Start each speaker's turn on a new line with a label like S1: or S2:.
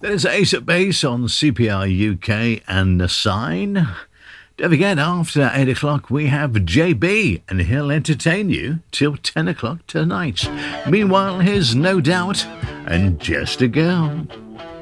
S1: That is Ace at Base on CPR UK and The Sign. Don't forget, after 8 o'clock, we have JB, and he'll entertain you till 10 o'clock tonight. Meanwhile, here's No Doubt and Just a Girl.